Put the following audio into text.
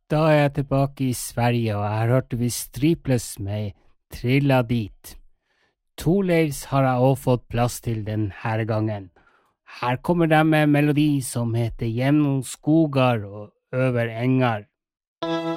Da er jeg tilbake i Sverige, og jeg hørte vi Stripless med Trilla dit. Torleifs har jeg også fått plass til denne gangen. Her kommer de med en melodi som heter Gjennom skogar og over engar.